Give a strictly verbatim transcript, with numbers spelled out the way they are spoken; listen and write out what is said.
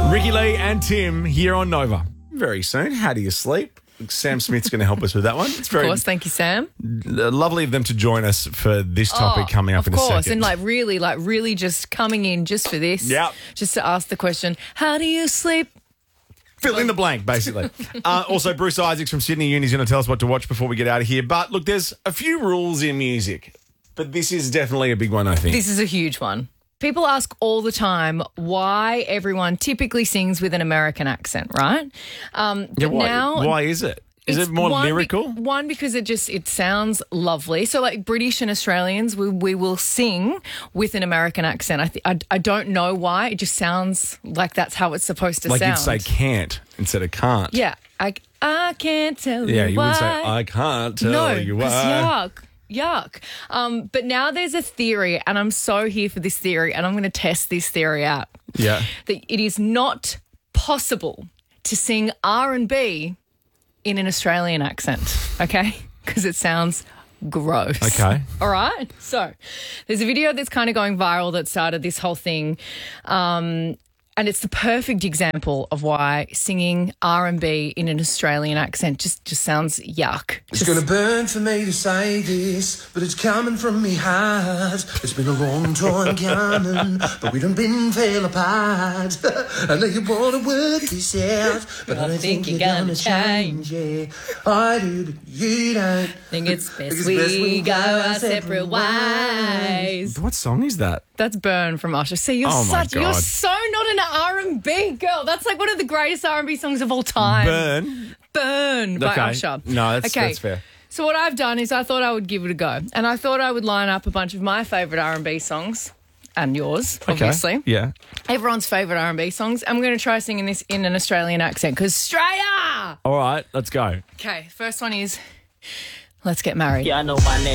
Ricky Lee and Tim here on Nova. Very soon. How do you sleep? Sam Smith's going to help us with that one. It's very Of course, thank you, Sam. lovely of them to join us for this topic Oh, coming up in a second. Of course, and like really, like really just coming in just for this. Yep. Just to ask the question, how do you sleep? Fill in the blank, basically. uh, also, Bruce Isaacs from Sydney Uni is going to tell us what to watch before we get out of here. But look, there's a few rules in music, but this is definitely a big one, I think. This is a huge one. People ask all the time why everyone typically sings with an American accent, right? Um, but yeah, why, now, why is it? Is It's it more one be- lyrical? one, because it just it sounds lovely. So, like British and Australians, we, we will sing with an American accent. I, th- I I don't know why. It just sounds like that's how it's supposed to Like sound. you'd say can't instead of can't. Yeah, I, I can't tell Yeah, you you why. would say, I can't tell no, you 'cause why. yuck. Yuck. Um, but now there's a theory, and I'm so here for this theory, and I'm going to test this theory out. Yeah. That it is not possible to sing R and B in an Australian accent, okay? Because it sounds gross. Okay. All right? So there's a video that's kind of going viral that started this whole thing. Um, and it's the perfect example of why singing R and B in an Australian accent just, just sounds yuck. It's Just- gonna burn for me to say this, but it's coming from me heart. It's been a long time coming, but we done been fell apart. I know you wanna work this out, but I don't think you're gonna change. Yeah, I do, but you don't. think it's best, it's we, best we go our separate ways. What song is that? That's Burn from Usher. See, you're Oh, my such you're God. so not an R and B girl. That's like one of the greatest R and B songs of all time. Burn. Burn by Okay. Usher. No, that's- okay. that's fair. So what I've done is I thought I would give it a go, and I thought I would line up a bunch of my favourite R and B songs and yours, obviously. Okay. Yeah. Everyone's favourite R and B songs. I'm going to try singing this in an Australian accent because Australia. All right, let's go. Okay, first one is Let's Get Married. Yeah, I know my name.